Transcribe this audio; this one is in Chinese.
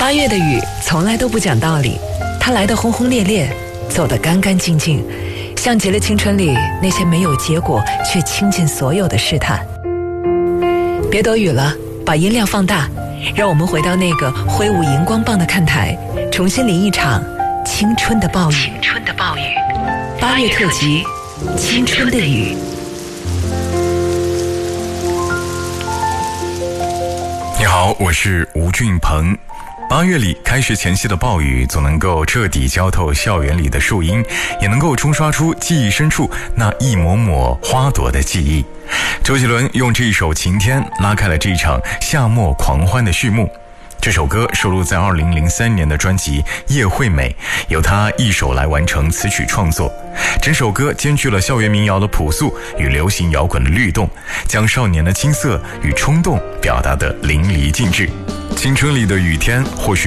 8月的雨从来都不讲道理，它来得轰轰烈烈，走得干干净净，像极了青春里那些没有结果却倾尽所有的试探。别躲雨了，把音量放大，让我们回到那个挥舞荧光棒的看台，重新淋一场青春的暴雨。8月特辑，青春的雨。 你好，我是吴俊鹏。8月里开学前夕的暴雨，总能够彻底浇透校园里的树荫，也能够冲刷出记忆深处那一抹抹花朵的记忆。周杰伦用这一首《晴天》拉开了这一场夏末狂欢的序幕。这首歌收录在2003年的专辑《叶惠美》，由他一手来完成词曲创作。整首歌兼具了校园民谣的朴素与流行摇滚的律动，将少年的青涩与冲动表达得淋漓尽致。青春里的雨天，或许